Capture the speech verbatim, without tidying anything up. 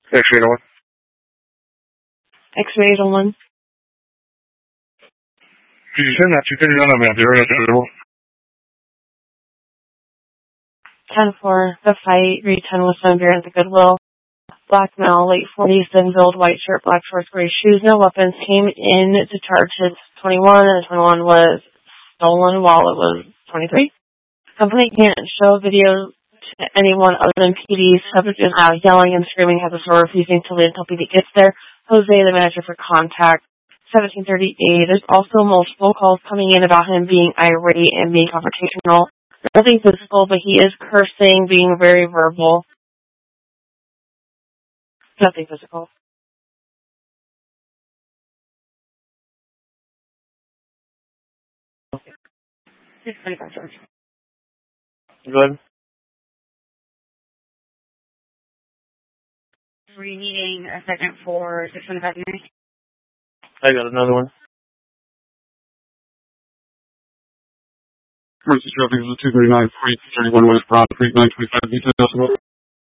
X-ray one. X-ray one. Could you send that to figure out on that area available? ten four, the fight, read ten with Sunbeer at the Goodwill. Black male, late forties, thin build, white shirt, black shorts, gray shoes, no weapons, came in to charge his twenty-one, and the twenty-one was stolen while it was twenty-three. Company can't show video to anyone other than P D. Subject is out yelling and screaming, has a store refusing to leave until P D gets there. Jose, the manager for contact, seventeen thirty-eight. There's also multiple calls coming in about him being irate and being confrontational. Nothing physical, but he is cursing, being very verbal. Nothing physical. Okay. six twenty-five, George. Good. Were you needing a second for six twenty-five? I got another one. Emergency traffic is two thirty-nine, forty, thirty-one West Broad Creek, nine twenty-five, details.